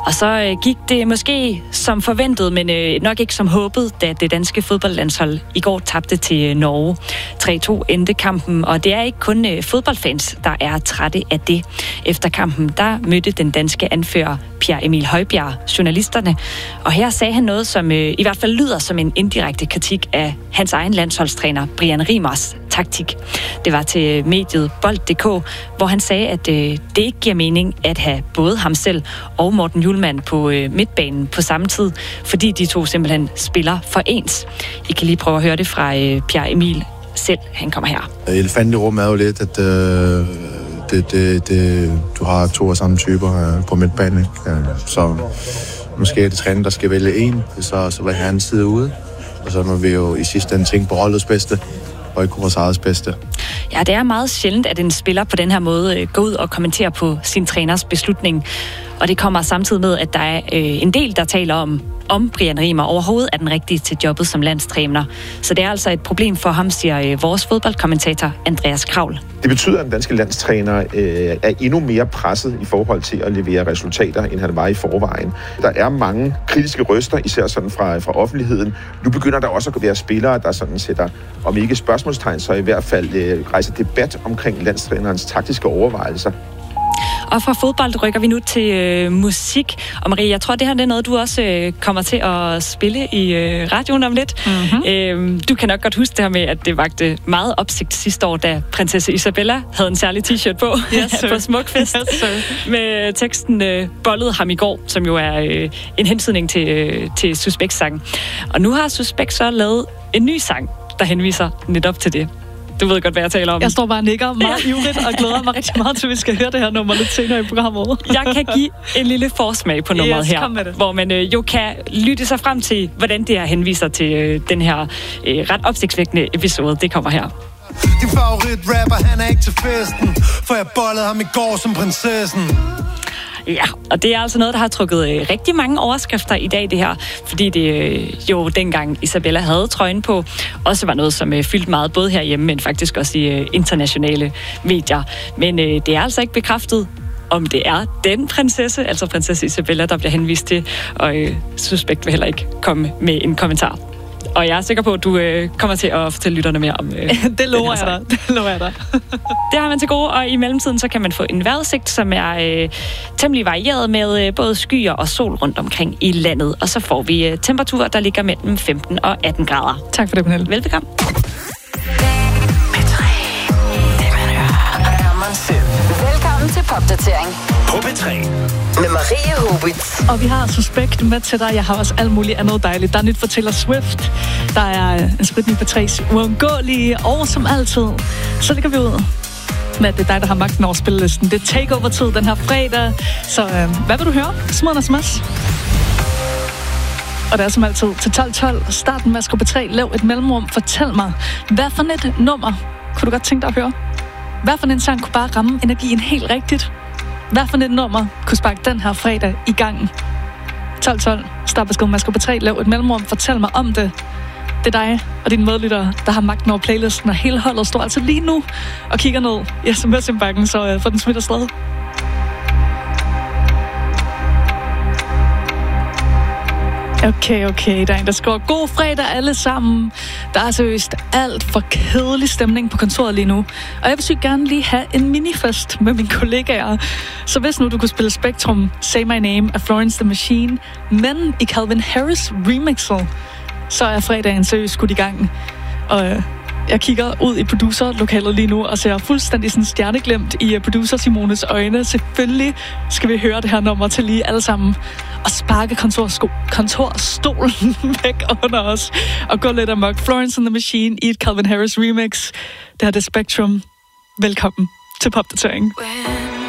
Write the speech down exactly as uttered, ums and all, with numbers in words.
Og så øh, gik det måske som forventet, men øh, nok ikke som håbet, da det danske fodboldlandshold i går tabte til øh, Norge. tre to endte kampen, og det er ikke kun øh, fodboldfans, der er trætte af det. Efter kampen, der mødte den danske anfører Pierre Emil Højbjerg journalisterne, og her sagde han noget, som øh, i hvert fald lyder som en indirekte kritik af hans egen landsholdstræner, Brian Riemers taktik. Det var til mediet Bold punktum d k, hvor han sagde, at øh, det ikke giver mening at have både ham selv og Morten Hjulmand på øh, midtbanen på samme tid, fordi de to simpelthen spiller for ens. I kan lige prøve at høre det fra øh, Pierre Emil selv. Han kommer her. Elefanten i rummet er jo lidt, at øh, det, det, det, du har to af samme typer øh, på midtbanen. Ikke? Så måske er det træner, der skal vælge en, så, så vil han sidde ude. Og så må vi jo i sidste ende tænke på holdets bedste, og ikke vores eget bedste. Ja, det er meget sjældent, at en spiller på den her måde går ud og kommenterer på sin træners beslutning. Og det kommer samtidig med, at der er øh, en del, der taler om, om Brian Riemer overhovedet er den rigtige til jobbet som landstræner. Så det er altså et problem for ham, siger øh, vores fodboldkommentator Andreas Kravl. Det betyder, at den danske landstræner øh, er endnu mere presset i forhold til at levere resultater, end han var i forvejen. Der er mange kritiske røster, især sådan fra, fra offentligheden. Nu begynder der også at være spillere, der sådan sætter, om ikke spørgsmålstegn, så i hvert fald øh, rejser debat omkring landstrænerens taktiske overvejelser. Og fra fodbold rykker vi nu til øh, musik. Og Marie, jeg tror, det her det er noget, du også øh, kommer til at spille i øh, radioen om lidt. Mm-hmm. Øh, du kan nok godt huske det her med, at det vagte meget opsigt sidste år, da prinsesse Isabella havde en særlig t-shirt på yes, på Smukfest. Yes, med teksten øh, bollede ham i går, som jo er øh, en hentydning til, øh, til Suspekt-sangen. Og nu har Suspekt så lavet en ny sang, der henviser netop til det. Du ved godt, hvad jeg taler om. Jeg står bare og nikker meget ivrigt og glæder mig rigtig meget til, at vi skal høre det her nummer lidt senere i programmet. Jeg kan give en lille forsmag på nummeret yes, her, hvor man øh, jo kan lytte sig frem til, hvordan det her henviser til øh, den her øh, ret opsigtsvækkende episode. Det kommer her. Din favoritrapper, han er ikke til festen, for jeg bollede ham i går som prinsessen. Ja, og det er altså noget, der har trukket øh, rigtig mange overskrifter i dag, det her. Fordi det øh, jo dengang Isabella havde trøjen på, også var noget, som øh, fyldte meget, både herhjemme, men faktisk også i øh, internationale medier. Men øh, det er altså ikke bekræftet, om det er den prinsesse, altså prinsesse Isabella, der bliver henvist til, og øh, Suspekt vil heller ikke komme med en kommentar. Og jeg er sikker på, at du øh, kommer til at fortælle lytterne mere om øh, det lover jeg dig. Det lover jeg dig. Det har man til gode, og i mellemtiden så kan man få en vejrudsigt, som er øh, temmelig varieret med øh, både skyer og sol rundt omkring i landet. Og så får vi øh, temperaturer, der ligger mellem femten og atten grader. Tak for det, Pernille. Velbekomme. Velkommen til Popdatering på P tre med Marie Hobitz. Og vi har Suspekt med til dig. Jeg har også alt muligt andet dejligt. Der er nyt for Taylor Swift. Der er en spritning på Tres uundgåelige, og som altid, så ligger vi ud med, at det er dig, der har magten over spillelisten. Det er takeover-tid den her fredag. Så øh, hvad vil du høre? Smid en sms. Og det er som altid til tolv tolv. Starten med at P tre. Lav et mellemrum. Fortæl mig, hvad for et nummer kunne du godt tænke dig at høre? Hvad for en sang kunne bare ramme energien helt rigtigt? Hvad for et nummer kunne sparke den her fredag i gang? tolv tolv. Start beskeden med P tre. Lav et mellemrum. Fortæl mig om det. Det er dig og dine medlyttere, der har magten over playlisten, og hele holdet står altså lige nu og kigger ned i sms-indbakken, så uh, får den smidt afsted. Okay, okay, der er en, der skriver, god fredag alle sammen. Der er seriøst alt for kedelig stemning på kontoret lige nu. Og jeg vil sygt gerne lige have en minifest med mine kollegaer. Så hvis nu du kunne spille Spektrum, Say My Name af Florence the Machine, men i Calvin Harris remixet, så er fredagen seriøst skudt i gang. Og øh, jeg kigger ud i producerlokalet lige nu og ser fuldstændig sådan stjerneglemt i producer Simones øjne. Selvfølgelig skal vi høre det her nummer til lige alle sammen. Og sparke kontorsko- kontorstolen væk under os. Og gå lidt amok. Florence and the Machine i et Calvin Harris remix. Det her er Spectrum. Velkommen til Popdatering.